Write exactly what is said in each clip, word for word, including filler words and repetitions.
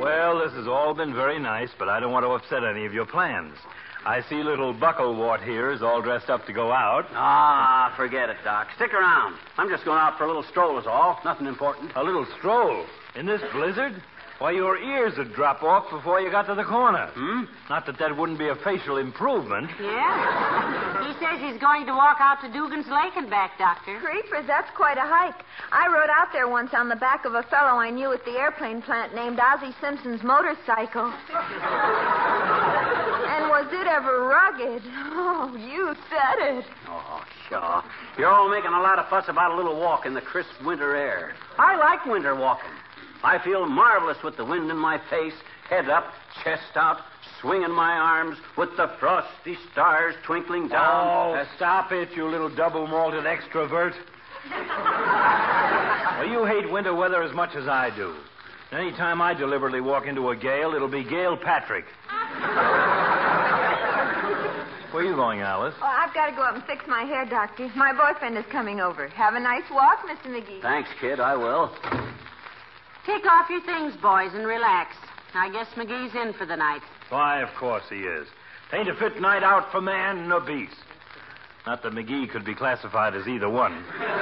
Well, this has all been very nice, but I don't want to upset any of your plans. I see little Bucklewart here is all dressed up to go out. Ah, forget it, Doc. Stick around. I'm just going out for a little stroll is all. Nothing important. A little stroll? In this blizzard? Why, your ears would drop off before you got to the corner. Hmm? Not that that wouldn't be a facial improvement. Yeah? He says he's going to walk out to Dugan's Lake and back, Doctor. Creepers, that's quite a hike. I rode out there once on the back of a fellow I knew at the airplane plant named Ozzie Simpson's motorcycle. And was it ever rugged? Oh, you said it. Oh, sure. You're all making a lot of fuss about a little walk in the crisp winter air. I like winter walking. I feel marvelous with the wind in my face, head up, chest out, swinging my arms, with the frosty stars twinkling down. Oh, uh, stop it, you little double-malted extrovert. Well, you hate winter weather as much as I do. Any time I deliberately walk into a gale, it'll be Gale Patrick. Where are you going, Alice? Oh, I've got to go up and fix my hair, Doctor. My boyfriend is coming over. Have a nice walk, Mister McGee. Thanks, kid. I will. Take off your things, boys, and relax. I guess McGee's in for the night. Why, of course he is. Ain't a fit night out for man nor beast. Not that McGee could be classified as either one.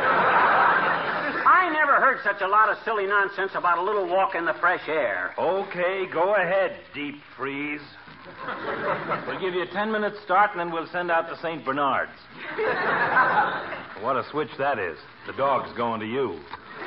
I never heard such a lot of silly nonsense about a little walk in the fresh air. Okay, go ahead, deep freeze. We'll give you a ten minute start, and then we'll send out to Saint Bernard's. What a switch that is. The dog's going to you.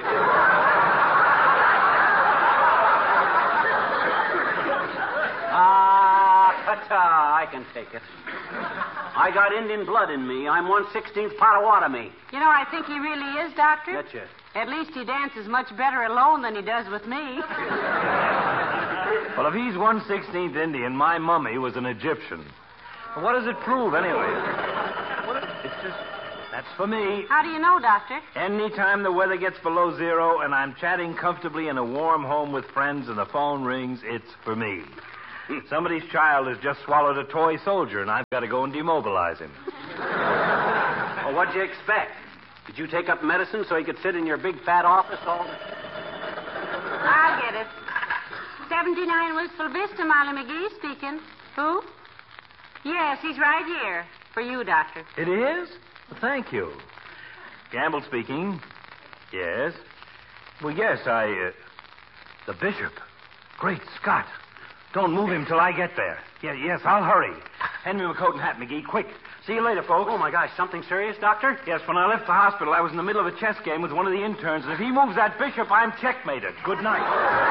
Ah, ta-ta, I can take it. I got Indian blood in me. I'm one sixteenth Potawatomi. You know, I think he really is, Doctor. Betcha. At least he dances much better alone than he does with me. Well, if he's one sixteenth Indian, my mummy was an Egyptian. Well, what does it prove, anyway? What, it's just, that's for me. How do you know, Doctor? Anytime the weather gets below zero and I'm chatting comfortably in a warm home with friends and the phone rings, it's for me. Somebody's child has just swallowed a toy soldier, and I've got to go and demobilize him. Well, what'd you expect? Did you take up medicine so he could sit in your big fat office all the... I'll get it. seventy-nine Wistful Vista, Molly McGee speaking. Who? Yes, he's right here. For you, Doctor. It is? Well, thank you. Gamble speaking. Yes. Well, yes, I... Uh, the bishop. Great Scott. Don't move him till I get there. Yeah, yes, I'll hurry. Hand me my coat and hat, McGee, quick. See you later, folks. Oh, my gosh, something serious, Doctor? Yes, when I left the hospital, I was in the middle of a chess game with one of the interns, and if he moves that bishop, I'm checkmated. Good night.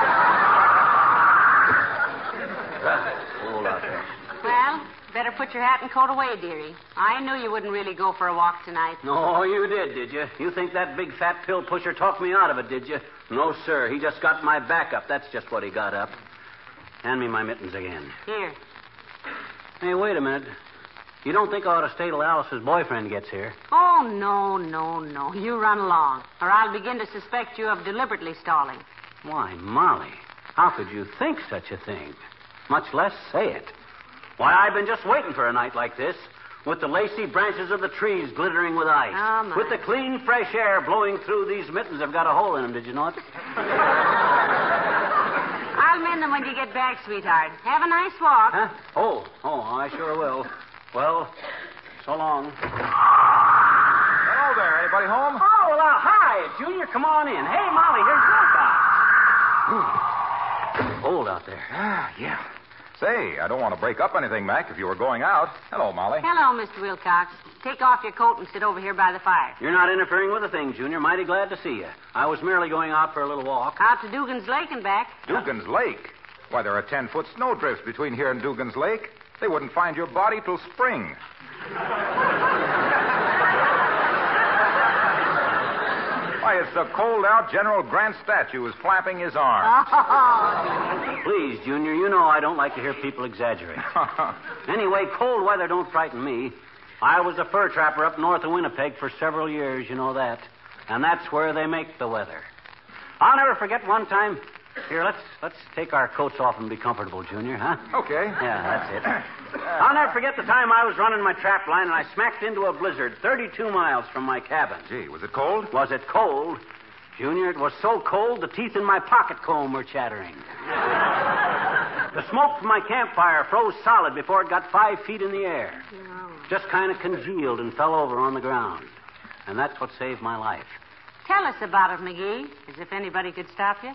Hold out there. Well, better put your hat and coat away, dearie. I knew you wouldn't really go for a walk tonight. No, you did, did you? You think that big fat pill pusher talked me out of it, did you? No, sir. He just got my back up. That's just what he got up. Hand me my mittens again. Here. Hey, wait a minute. You don't think I ought to stay till Alice's boyfriend gets here? Oh, no, no, no. You run along, or I'll begin to suspect you of deliberately stalling. Why, Molly, how could you think such a thing? Much less say it. Why, I've been just waiting for a night like this, with the lacy branches of the trees glittering with ice, oh, my. with the clean, fresh air blowing through these mittens. I've got a hole in them, did you know it? I'll mend them when you get back, sweetheart. Have a nice walk. Huh? Oh, oh, I sure will. Well, so long. Hello there. Anybody home? Oh, well, uh, hi, Junior. Come on in. Hey, Molly, here's your box. Hold out there. Ah, yeah. Say, I don't want to break up anything, Mac, if you were going out. Hello, Molly. Hello, Mister Wilcox. Take off your coat and sit over here by the fire. You're not interfering with a thing, Junior. Mighty glad to see you. I was merely going out for a little walk. Out to Dugan's Lake and back. Dugan's Lake? Why, there are ten-foot snowdrifts between here and Dugan's Lake. They wouldn't find your body till spring. Why, it's so cold out, General Grant's statue is flapping his arms. Oh. Please, Junior, you know I don't like to hear people exaggerate. Anyway, cold weather don't frighten me. I was a fur trapper up north of Winnipeg for several years, you know that. And that's where they make the weather. I'll never forget one time... Here, let's let's take our coats off and be comfortable, Junior, huh? Okay. Yeah, that's it. I'll never forget the time I was running my trap line and I smacked into a blizzard thirty-two miles from my cabin. Gee, was it cold? Was it cold? Junior, it was so cold the teeth in my pocket comb were chattering. The smoke from my campfire froze solid before it got five feet in the air. No. Just kind of congealed and fell over on the ground. And that's what saved my life. Tell us about it, McGee, as if anybody could stop you.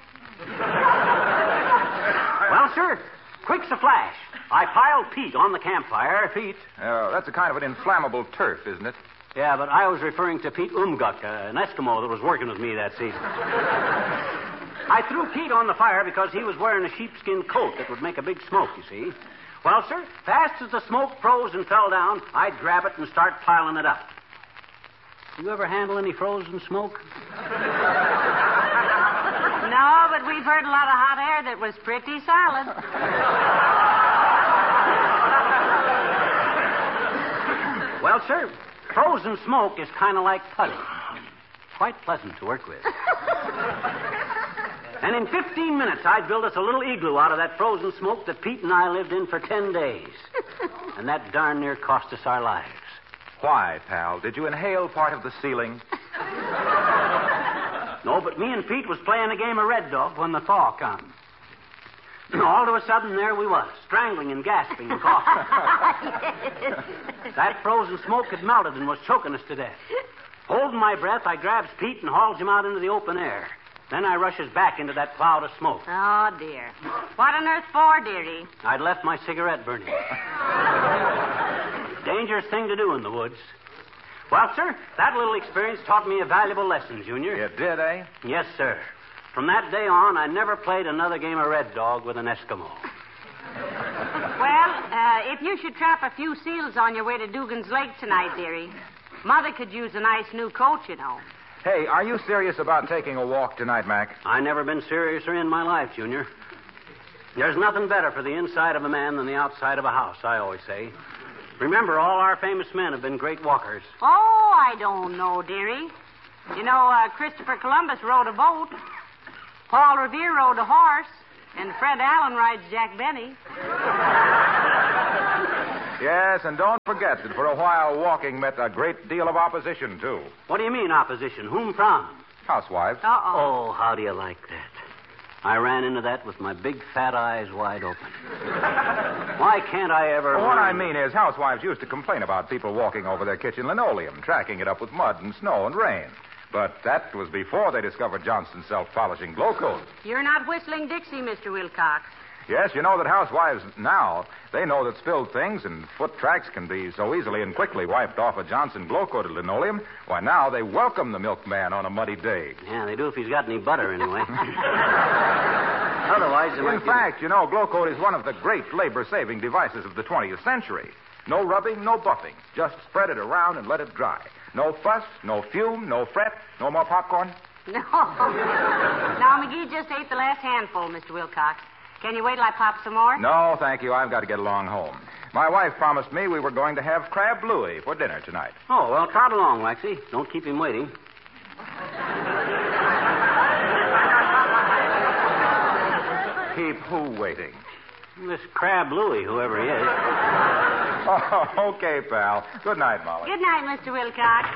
Well, sir, quick's a flash. I piled peat on the campfire. Peat? Uh, that's a kind of an inflammable turf, isn't it? Yeah, but I was referring to Pete Umguk, uh, an Eskimo that was working with me that season. I threw Pete on the fire because he was wearing a sheepskin coat that would make a big smoke, you see. Well, sir, fast as the smoke froze and fell down, I'd grab it and start piling it up. You ever handle any frozen smoke? No, but we've heard a lot of hot air that was pretty solid. Well, sir, frozen smoke is kind of like putty. Quite pleasant to work with. And in fifteen minutes, I'd built us a little igloo out of that frozen smoke that Pete and I lived in for ten days. And that darn near cost us our lives. Why, pal? Did you inhale part of the ceiling? No, but me and Pete was playing a game of Red Dog when the thaw come. All of a sudden, there we was, strangling and gasping and coughing. That frozen smoke had melted and was choking us to death. Holding my breath, I grabs Pete and hauls him out into the open air. Then I rushes back into that cloud of smoke. Oh, dear. What on earth for, dearie? I'd left my cigarette burning. Dangerous thing to do in the woods. Well, sir, that little experience taught me a valuable lesson, Junior. You did, eh? Yes, sir. From that day on, I never played another game of Red Dog with an Eskimo. Well, uh, if you should trap a few seals on your way to Dugan's Lake tonight, dearie, Mother could use a nice new coat, you know. Hey, are you serious about taking a walk tonight, Mac? I never been seriouser in my life, Junior. There's nothing better for the inside of a man than the outside of a house, I always say. Remember, all our famous men have been great walkers. Oh, I don't know, dearie. You know, uh, Christopher Columbus rode a boat. Paul Revere rode a horse. And Fred Allen rides Jack Benny. Yes, and don't forget that for a while walking met a great deal of opposition, too. What do you mean, opposition? Whom from? Housewives. Uh-oh. Oh, how do you like that? I ran into that with my big fat eyes wide open. Why can't I ever... Well, what I mean is, housewives used to complain about people walking over their kitchen linoleum, tracking it up with mud and snow and rain. But that was before they discovered Johnson's self-polishing glow coat. You're not whistling Dixie, Mister Wilcox. Yes, you know that housewives now, they know that spilled things and foot tracks can be so easily and quickly wiped off a Johnson glow-coated linoleum. Why, now they welcome the milkman on a muddy day. Yeah, they do if he's got any butter, anyway. Otherwise, they might In fact, you know, glow coat is one of the great labor-saving devices of the twentieth century. No rubbing, no buffing. Just spread it around and let it dry. No fuss, no fume, no fret. No more popcorn? No. Now, McGee just ate the last handful, Mister Wilcox. Can you wait till I pop some more? No, thank you. I've got to get along home. My wife promised me we were going to have crab louis for dinner tonight. Oh, well, trot along, Waxy. Don't keep him waiting. Keep who waiting? This Crab Louie, whoever he is. Oh, okay, pal. Good night, Molly. Good night, Mister Wilcox.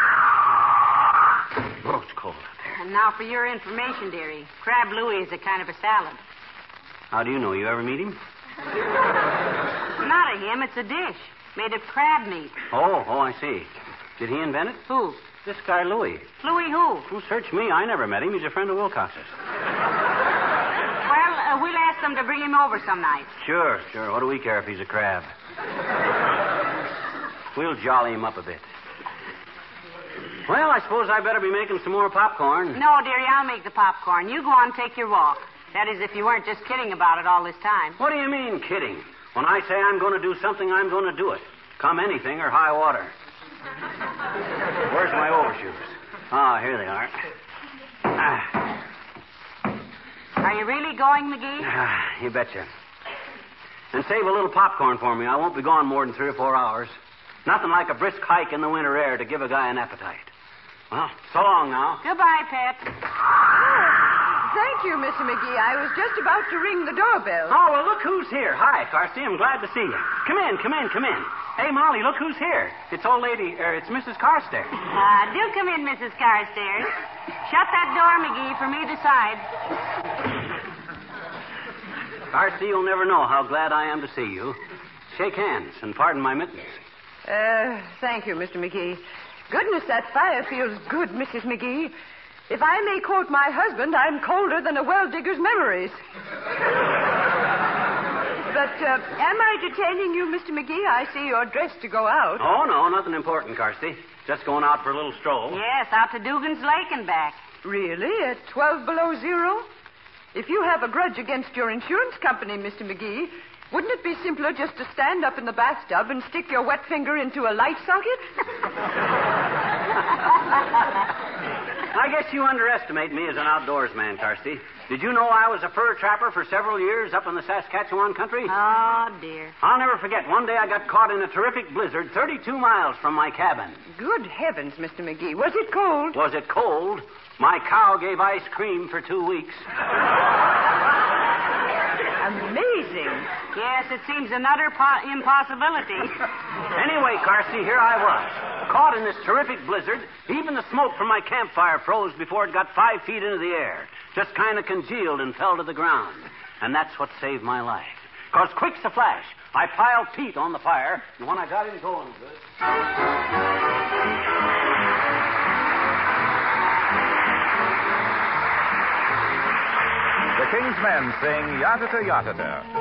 Oh, it's cold out there. And now for your information, dearie. Crab Louie is a kind of a salad. How do you know? You ever meet him? Not a him, it's a dish. Made of crab meat. Oh, oh, I see. Did he invent it? Who? This guy, Louie. Louie who? Who search me? I never met him. He's a friend of Wilcox's. Well, uh, we'll ask them to bring him over some night. Sure, sure. What do we care if he's a crab? We'll jolly him up a bit. Well, I suppose I better be making some more popcorn. No, dearie, I'll make the popcorn. You go on and take your walk. That is, if you weren't just kidding about it all this time. What do you mean, kidding? When I say I'm going to do something, I'm going to do it. Come anything or high water. Where's my overshoes? Ah, here they are. Ah. Are you really going, McGee? Ah, you betcha. And save a little popcorn for me. I won't be gone more than three or four hours. Nothing like a brisk hike in the winter air to give a guy an appetite. Well, so long now. Goodbye, Pet. Thank you, Mister McGee. I was just about to ring the doorbell. Oh, well, look who's here. Hi, Carsey. I'm glad to see you. Come in, come in, come in. Hey, Molly, look who's here. It's old lady, er, it's Missus Carstairs. Uh, do come in, Missus Carstairs. Shut that door, McGee, from either side. Darcy, you'll never know how glad I am to see you. Shake hands and pardon my mittens. Uh, thank you, Mister McGee. Goodness, that fire feels good, Missus McGee. If I may quote my husband, I'm colder than a well-digger's memories. But uh, am I detaining you, Mister McGee? I see you're dressed to go out. Oh, no, nothing important, Carsty. Just going out for a little stroll. Yes, out to Dugan's Lake and back. Really? At twelve below zero? If you have a grudge against your insurance company, Mister McGee, wouldn't it be simpler just to stand up in the bathtub and stick your wet finger into a light socket? I guess you underestimate me as an outdoors man, Carsty. Did you know I was a fur trapper for several years up in the Saskatchewan country? Oh, dear. I'll never forget. One day I got caught in a terrific blizzard thirty-two miles from my cabin. Good heavens, Mister McGee. Was it cold? Was it cold? My cow gave ice cream for two weeks. Amazing. Yes, it seems an utter po- impossibility. Anyway, Carsey, here I was, caught in this terrific blizzard. Even the smoke from my campfire froze before it got five feet into the air. Just kind of congealed and fell to the ground. And that's what saved my life. Because quick's a flash, I piled Pete on the fire, and when I got him going good... The King's Men sing Yatata Yatata.